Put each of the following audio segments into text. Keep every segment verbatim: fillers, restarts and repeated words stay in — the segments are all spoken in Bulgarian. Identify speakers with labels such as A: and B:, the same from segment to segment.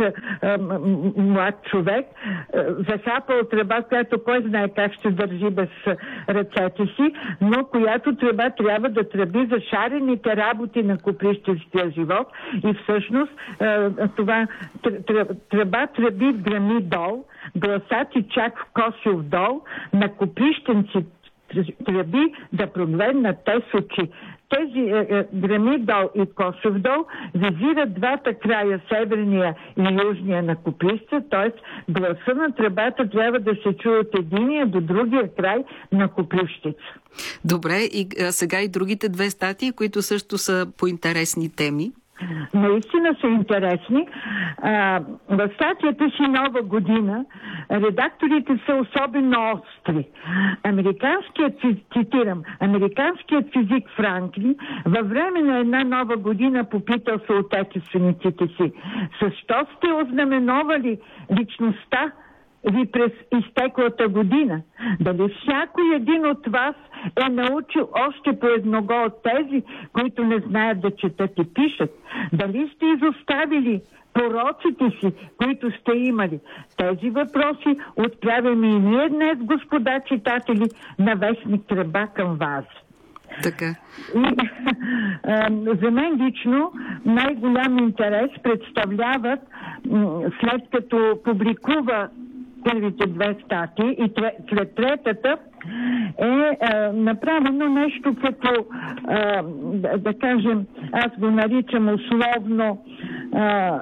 A: а, м- м- млад човек а, захапал тръба, която кой знае как ще държи без ръцете си, но която тръба трябва да тръби за шарените работи на коприщенския живот и всъщност а, това тръба тръби в грами дол, гласът и чак в Косов дол, на коприщенци тръби да прогледнат те с очи. Тези е, е, грами дол и Косов дол визират двата края, северния и южния на коприща, т.е. гласа на тръбата трябва да се чуе от единия до другия край на коприщица.
B: Добре, и а, сега и другите две статии, които също са по интересни теми.
A: Наистина са интересни. А, в статията си Нова година редакторите са особено остри. Американският, цитирам, американският физик Франклин във време на една нова година попитал съотечествениците си: защо сте ознаменовали личността ви през изтеклата година? Дали всякой един от вас е научил още по едного от тези, които не знаят да четат и пишат? Дали сте изоставили пороците си, които сте имали? Тези въпроси отправяме и ние днес, господа читатели, на вестник Тръба към вас.
B: Така.
A: И, а, за мен лично най-голям интерес представляват, след като публикува първите две статии и след третата е а, направено нещо като, а, да, да кажем, аз го наричам условно а,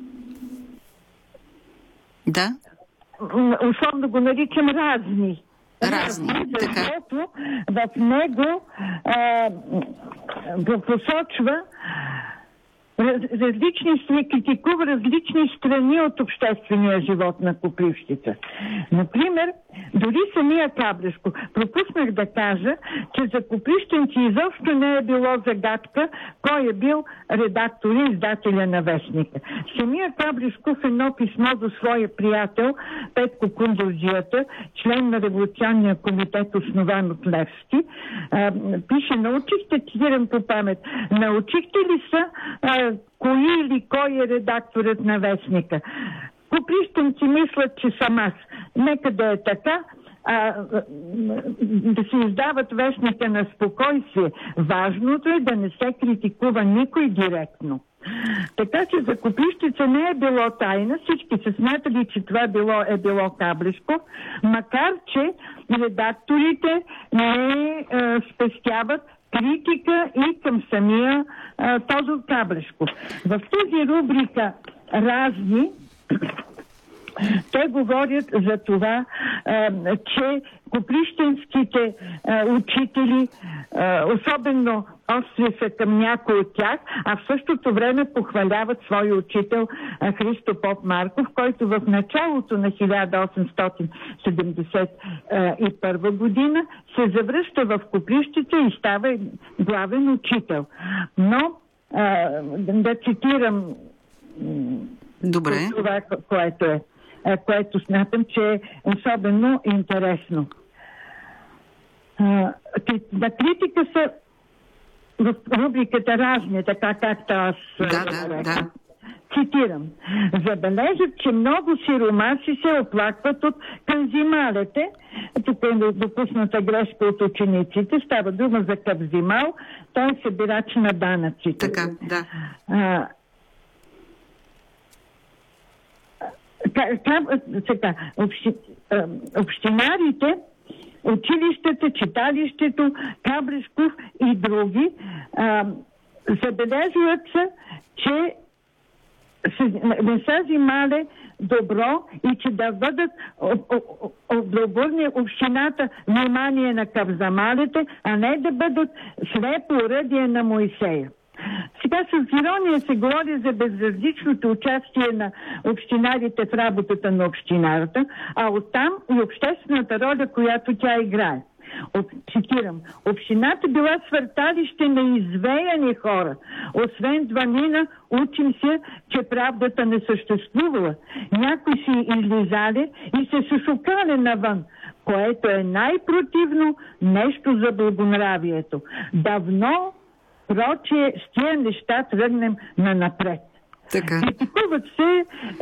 B: да?
A: условно го наричам разни.
B: Разни,
A: защото в него а, посочва различни, се критикува различни страни от обществения живот на Копривщица. Например, дори самия Каблешко. Пропуснах да кажа, че за коприщенци изобщо не е било загадка кой е бил редактор и издателя на вестника. Самия Каблешко в едно писмо до своя приятел Петко Кундурджията, член на революционния комитет, основан от Левски, пише: научихте, цитирам по памет, научихте ли са а, кои или кой е редакторът на вестника? Коприщенци мислят, че съм аз. Нека да е така, а, да се издават вестника на спокойствие. Важното е да не се критикува никой директно. Така че за Коприщица не е било тайна. Всички се смятали, че това било, е било Каблешко, макар че редакторите не а, спестяват критика и към самия а, Тодор Каблешко. В тази рубрика разни те говорят за това, а, че коприщенските а, учители, а, особено остри са към някой от тях, а в същото време похваляват своя учител а, Христо Поп Марков, който в началото на хиляда осемстотин седемдесет и първа година се завръща в Коприщица и става главен учител. Но, а, да цитирам
B: Добре.
A: това, което е, което смятам, че е особено интересно. На критика са в рубриката разни, така както аз
B: да, да, да.
A: цитирам. Забележат, че много сиромаси се оплакват от канзималете. Тук е допусната грешка от учениците. Става дума за кабзимал. Той е събирач на данъците.
B: Така, да.
A: А, Така, общи, общинарите, училищата, читалището, Каблешков и други а, забележват се, че не са взимали добро и че да бъдат да обърне общината внимание на кабзамалите, а не да бъдат слепо оръдие на Моисея. Сега с ирония се говори за безразличното участие на общинарите в работата на общинарата, а оттам и обществената роля, която тя играе. Цитирам: общината била свърталище на извеяни хора. Освен дванина, учим се, че правдата не съществувала. Някои си излизали и се сушукали навън, което е най-противно нещо за благонравието. Давно проче с тия неща тръгнем на напред.
B: Така.
A: Критикуват се